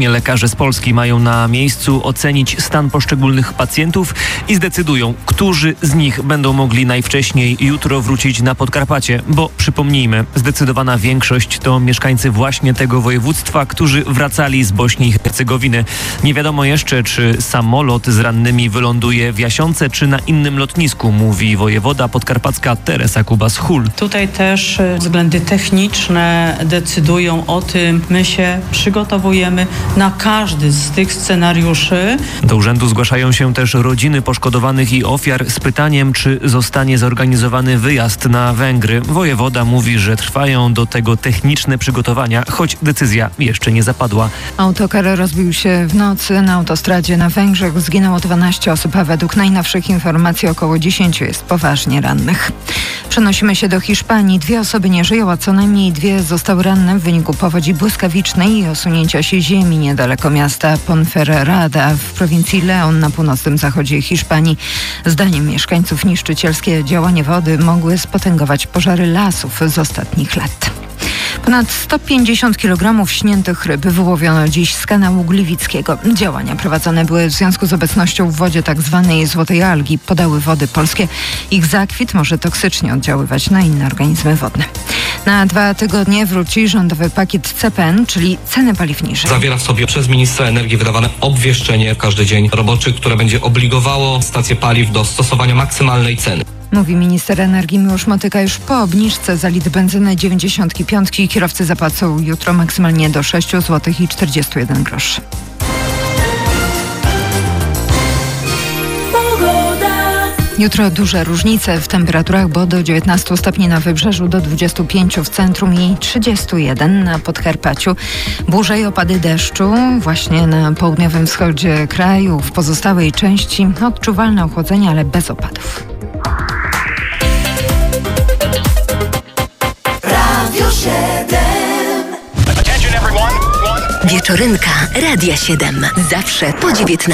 Następnie lekarze z Polski mają na miejscu ocenić stan poszczególnych pacjentów i zdecydują, którzy z nich będą mogli najwcześniej jutro wrócić na Podkarpacie, bo przypomnijmy, zdecydowana większość to mieszkańcy właśnie tego województwa, którzy wracali z Bośni i Hercegowiny. Nie wiadomo jeszcze, czy samolot z rannymi wyląduje w Jasionce, czy na innym lotnisku, mówi wojewoda podkarpacka Teresa Kubas-Hul. Tutaj też względy techniczne decydują o tym. My się przygotowujemy na każdy z tych scenariuszy. Do urzędu zgłaszają się też rodziny poszkodowanych i ofiar z pytaniem, czy zostanie zorganizowany wyjazd na Węgry. Wojewoda mówi, że trwają do tego techniczne przygotowania, choć decyzja jeszcze nie zapadła. Autokar rozbił się w nocy na autostradzie na Węgrzech. Zginęło 12 osób, a według najnowszych informacji około 10 jest poważnie rannych. Przenosimy się do Hiszpanii. 2 osoby nie żyją, a co najmniej 2 zostały ranne w wyniku powodzi błyskawicznej i osunięcia się ziemi niedaleko miasta Ponferrada w prowincji León na północnym zachodzie Hiszpanii. Zdaniem mieszkańców niszczycielskie działania wody mogły spotęgować pożary lasów z ostatnich lat. Ponad 150 kg śniętych ryb wyłowiono dziś z kanału Gliwickiego. Działania prowadzone były w związku z obecnością w wodzie tzw. złotej algi. Podały Wody Polskie. Ich zakwit może toksycznie oddziaływać na inne organizmy wodne. Na 2 tygodnie wróci rządowy pakiet CPN, czyli ceny paliw niżej. Zawiera w sobie przez ministra energii wydawane obwieszczenie każdy dzień roboczy, które będzie obligowało stacje paliw do stosowania maksymalnej ceny. Mówi minister energii Miłosz Motyka. Już po obniżce za litr benzyny 95 kierowcy zapłacą jutro maksymalnie do 6,41 zł. Jutro duże różnice w temperaturach, bo do 19 stopni na wybrzeżu, do 25 w centrum i 31 na Podkarpaciu. Burze i opady deszczu właśnie na południowym wschodzie kraju. W pozostałej części odczuwalne ochłodzenie, ale bez opadów. Wieczorynka Radia 7. Zawsze po 19.